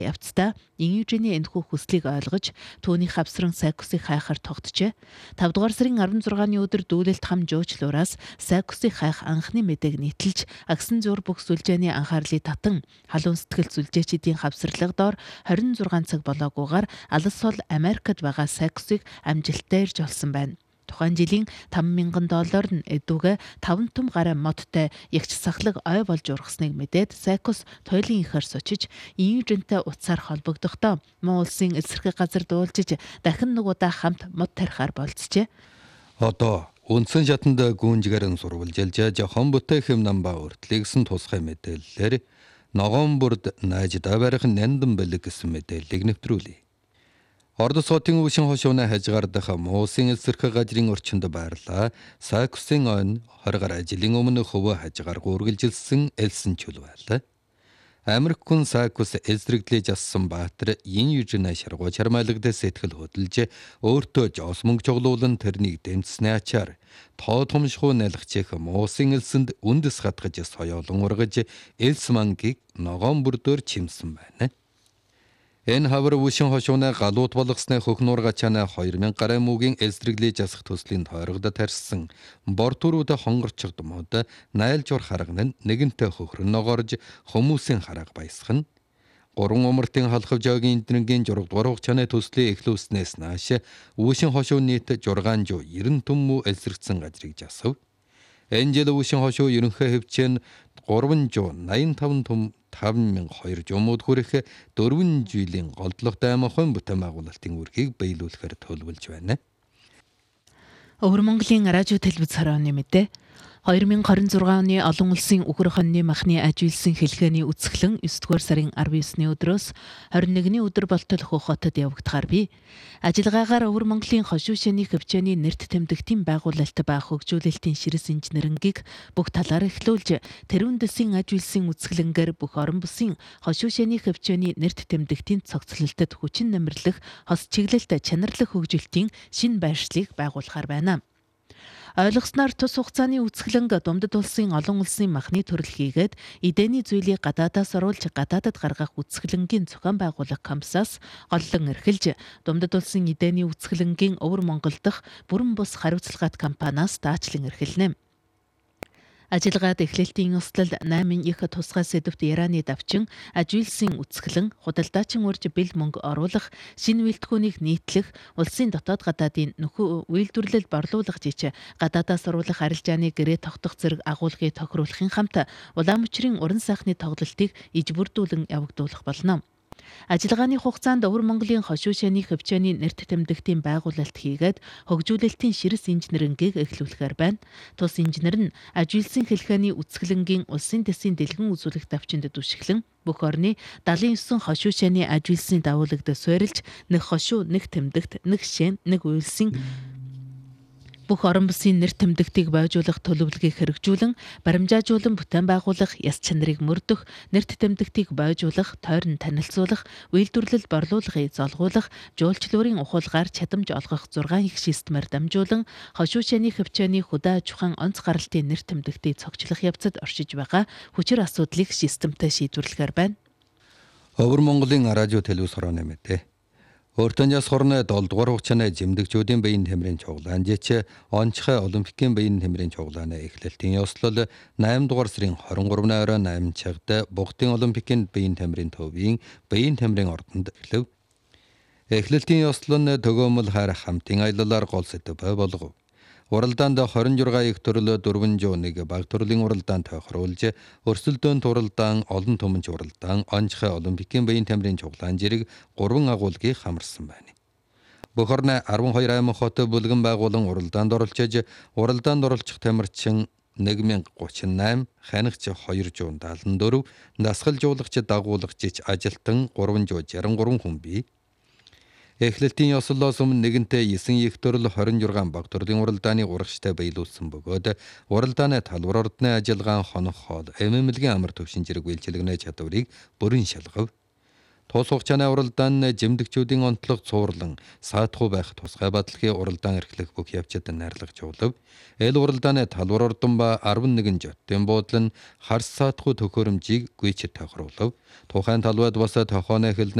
явцдаа Инюжиний энэхүү хүслийг ойлгож түүний хавсран Сайкусыг хайхаар тогтжээ. 5 дугаар сарын 16-ны өдөр дүүлэлт хам жуучлуураас Сайкусыг хайх анхны мэдээг нийтэлж агсан зур бүх сүлжээний анхаарлыг татан халуун сэтгэл сүлжээчдийн хавсралга доор 26 цаг болоогүйгээр алс сол Америкт байгаа Сайкусыг амжилттай ирж олсон байна. Тухайн жилийн $5,000 нь эдүгэ 5 том гараа модтой ягч сахлаг ой болж ургасныг мэдээд Сайкус туйлын ихээр сочиж Инюжинтэй утсаар холбогдохдоо Монгол улсын эсрэг газар дуулжиж дахин нэг удаа хамт мод тарихаар болцжээ. Одоо үндсэн шатанд гүнжгээр нь сурвалжилж жохон бүтээх юм намба өртлөгсөн тусгай мэдээллээр ногоон бүрд нааждаа барих нандин бэлэг гэсэн мэдээллийг нэвтрүүлье. Ордос хотын үшин хошууны хажгаардах Муусын эсрэг газрын орчинд байрлаа. Сайкусын он 20 гаруй жилийн өмнө хөвөө хажгааргүй үргэлжилсэн элсэн чөл байлаа. Америк хүн Сайкус эсрэглэж ассан баатар Инюжинаа шаргуу чармайлагдсан сэтгэл хөдлөж өөртөө жоос мөнгө жоглуулан тэрнийг дэмжснээ ачаар тоо томшхуу нэлгчих Муусын элсэнд үндэс хатгаж соёолон ургаж элс мангийг ногоон бүрдээр чимсэн байна. Энэ хавар үшин хошууны галууд болгосны хөхнөр гачаана 2000 гаруй мөгийн эсрэглэж асах төслийн тойрогдод тарьсан бортурууд хонгорчод мод найлжуур харган нь нэгэнтээ хөхрөн ногоорж хүмүүсийн хараг баясгана. 3 умартын халахв жаагийн эднэрийн 6 дугаар хугацааны төслийн эхлүүлснээс нааш үшин хошуу нийт 690 төммө эсрэгдсэн газрыг жасав. Энэ жил үшин хошуу ерөнхий хөвчэн 385 төм 5200 мод хүрэх 4 жилийн голдлоготой амархан бүтээн байгуулалтын үргийг биелүүлэхээр төлөвлөж байна. Өвөр Монголын радио телевиз хорооны мэдээ 2026 оны олон улсын үхэр хоньны махны ажилсан хэлхээний үсгэлэн 9 дугаар сарын 19-ны өдрөөс 21-ний өдөр болтол Хотод явагдахаар бий. Ажиллагаагаар Өвөр Монголын хошуу шэний хөвчөөний нэрт тэмдэгтийн байгуулалт ба хөгжүүлэлтийн ширс инженерингийг бүх талаар эхлүүлж тэрүүн дэсийн ажилсан үсгэлэнгээр бүх орон бүсийн хошуу шэний хөвчөөний нэрт тэмдэгтийн цогцлолтод хүчин нэмэрлэх хос чиглэлт чанарлах хөгжилтийн шинэ байршлыг байгуулахаар байна. Ойлгосноор тус хугацааны үсгэлэнг Думдад улсын олон улсын махны төрөл хийгээд эдэний зүйлийг гадаадаас оруулж гадаадад гаргах үсгэлэнгийн зохион байгуулах компаниас голлон эрхэлж Думдад улсын эдэний үсгэлэнгийн Өвөр Монгол дахь бүрэн бус хариуцлагаат компаниас даачлан эрхэлнэ. Ажиллагаад эхлэлтийн ёслол 8 их тусгай сэдвт Ираны давчин ажилсан үсгэлэн худалдаачин урьж бэл мөнгө оруулах, шинэ үйлдэлхүүнийг нийтлэх, улсын дотоод гадаадын нөхөө үйлдвэрлэл борлуулах жич гадаадаас оруулах арилжааны гэрээ тогтох зэрэг агуулгыг тохируулахын хамт Улаанмөчрийн уран сайхны тоглолтыг ижбүрдүүлэн явагдуулах болно. Ажиллагааны хугацаанд Өвөр Монголын хошуу шэний хөвчөөний нэрт тэмдэгтийн байгуулалт хийгээд хөгжүүлэлтийн ширс инженерингийг эхлүүлэхээр байна. Тус инженер нь ажилсан хэлхээний үсгэлэнгийн улсын дэсийн дэлгэн үзүүлэх давчинд түшиглэн бүх орны 79 хошуу шэний ажилсан дагуулгад суурилж нэг хошуу, нэг тэмдэгт, нэг шэн, нэг уйлсын бүх орон бүсийн нэр тэмдэгтийг бойжуулах төлөвлөгөөг хэрэгжүүлэн баримжаажуулан бүтээн байгуулах, яс чанарыг мөрдөх, нэрт тэмдэгтийг бойжуулах, тойрон танилцуулах, үйлдвэрлэл борлуулгыг золгуулах, жуулчлалын ухуулгаар чадамж олгох 6 их системээр дамжуулан хошуу шэний хөвчөөний хөдөө аж ахуйн онц гаралтын нэр тэмдэгтийг цогцлох явцад оршиж байгаа хүчир асуудлыг системтэй шийдвэрлэхээр байна. Өвөр Монголын радио телевиз хорооны мэдээ. Өөртөнөөс хорны 7 дугаар хугацааны жимдэгчүүдийн биеийн тэмрийн цуглаан жич онцгой олимпикийн биеийн тэмрийн цуглааны эхлэлтийн ёслол 8 дугаар сарын 23-ны оройн 8 цагт Бухтын олимпикийн биеийн тэмрийн төвийн биеийн тэмрийн ордонд эхлэв. Эхлэлтийн ёслол нь төгөөмөл харах хамтын аяллаар гол сэдэв болгов. Уралдаанд 26 их төрөл 401 баг төрлийн уралдаан тохируулж, өрсөлдөөн туралдаан, олон төмөнч уралдаан, онцгой олимпикийн биеийн тэмрийн цуглаан зэрэг 3 агуулгыг хамарсан байна. Бүх орны 12 аймаг хот бүлгэн байгуулан уралдаанд оролцож, уралдаанд оролцох тамирчин 1038, ханигч 274, дасгал жуулагч дагуулагч ажилтан 363 хүн бий. Эхлэлтийн ёслолоос өмнө нэгэнтээ 9 их төрөл 26 баг төрлийн уралдааны урагштай биелүүлсэн бөгөөд уралдааны талбар ордны ажиллагаан хонох хоол эмэмлэгийн амар төвшин зэрэг үйлчилгэнэ чадварыг бүрэн шалгав. Тус хугацааны уралдаан жимдэгчүүдийн онцлог цуурлан саатхуу байх тусгай баталгийн уралдаан эрхлэх бүх явцад найрлагжуулав. Эл уралдааны талбар ордон ба 11 жоттын буудлын харс саатхуу төхөөрөмжийг гүйцэд тохируулав. Тухайн талбайд бас тохооны эхлэн